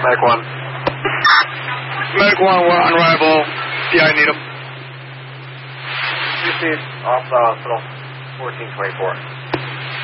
Medic 1. Medic 1, we're on arrival. PI Needham. Received. Off hospital. 1424.